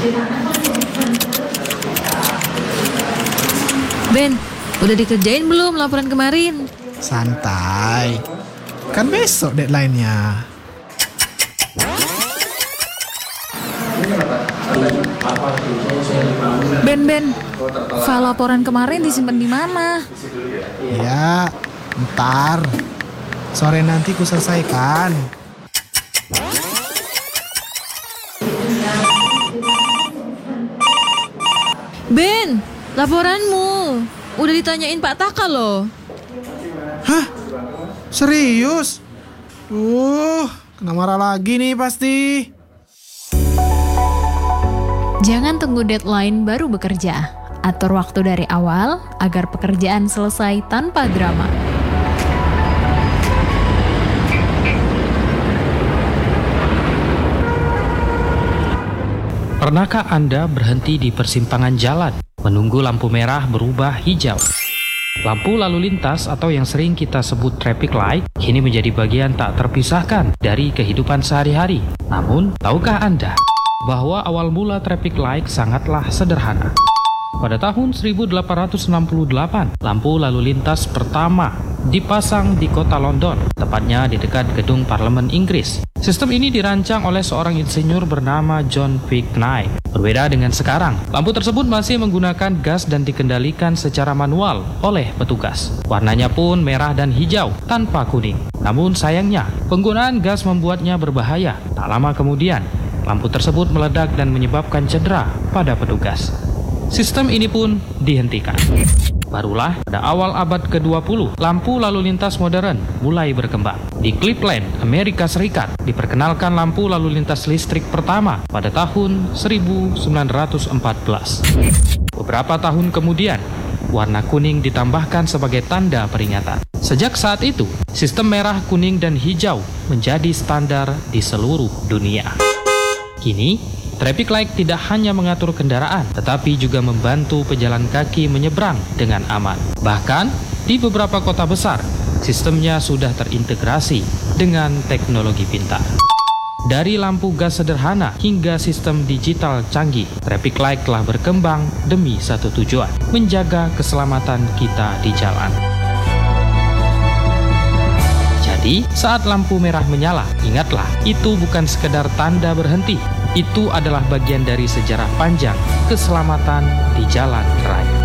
Ben, udah dikerjain belum laporan kemarin? Santai, kan besok deadline-nya. Ben, file laporan kemarin disimpan di mana? Ya, ntar. Sore nanti ku selesaikan. Ben, laporanmu. Udah ditanyain Pak Taka loh. Hah? Serius? Kena marah lagi nih pasti. Jangan tunggu deadline baru bekerja. Atur waktu dari awal agar pekerjaan selesai tanpa drama. Pernahkah Anda berhenti di persimpangan jalan, menunggu lampu merah berubah hijau? Lampu lalu lintas atau yang sering kita sebut traffic light kini menjadi bagian tak terpisahkan dari kehidupan sehari-hari. Namun, tahukah Anda bahwa awal mula traffic light sangatlah sederhana? Pada tahun 1868, lampu lalu lintas pertama dipasang di kota London, tepatnya di dekat gedung parlemen Inggris. Sistem ini dirancang oleh seorang insinyur bernama John Vickney. Berbeda dengan sekarang, lampu tersebut masih menggunakan gas dan dikendalikan secara manual oleh petugas. Warnanya pun merah dan hijau tanpa kuning. Namun sayangnya, penggunaan gas membuatnya berbahaya. Tak lama kemudian, lampu tersebut meledak dan menyebabkan cedera pada petugas. Sistem ini pun dihentikan. Barulah pada awal abad ke-20, lampu lalu lintas modern mulai berkembang. Di Cleveland, Amerika Serikat, diperkenalkan lampu lalu lintas listrik pertama pada tahun 1914. Beberapa tahun kemudian, warna kuning ditambahkan sebagai tanda peringatan. Sejak saat itu, sistem merah, kuning, dan hijau menjadi standar di seluruh dunia. Kini, traffic light tidak hanya mengatur kendaraan, tetapi juga membantu pejalan kaki menyeberang dengan aman. Bahkan, di beberapa kota besar, sistemnya sudah terintegrasi dengan teknologi pintar. Dari lampu gas sederhana hingga sistem digital canggih, traffic light telah berkembang demi satu tujuan, menjaga keselamatan kita di jalan. Jadi, saat lampu merah menyala, ingatlah, itu bukan sekedar tanda berhenti. Itu adalah bagian dari sejarah panjang keselamatan di jalan raya.